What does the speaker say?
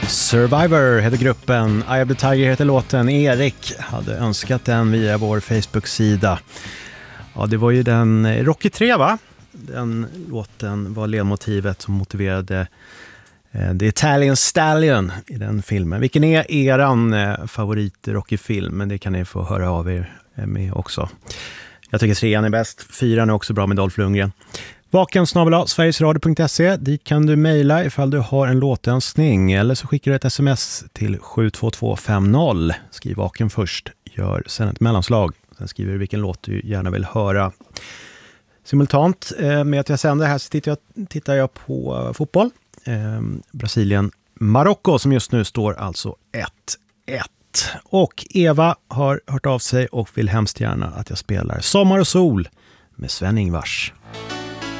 Survivor heter gruppen, Eye of the Tiger heter låten. Erik hade önskat den via vår Facebook-sida. Ja, det var ju den Rocky 3, va? Den låten var ledmotivet som motiverade The Italian Stallion i den filmen. Vilken är eran favorit Rocky-film? Men det kan ni få höra av er med också. Jag tycker 3 är bäst, 4 är också bra med Dolph Lundgren. vaken@sverigesradio.se. Dit kan du mejla ifall du har en låtönskning, eller så skickar du ett sms till 72250. Skriv vaken först, gör sen ett mellanslag. Sen skriver du vilken låt du gärna vill höra. Simultant med att jag sänder här så tittar jag på fotboll. Brasilien-Marocko som just nu står alltså 1-1. Och Eva har hört av sig och vill hemskt gärna att jag spelar Sommar och sol med Sven-Ingvars.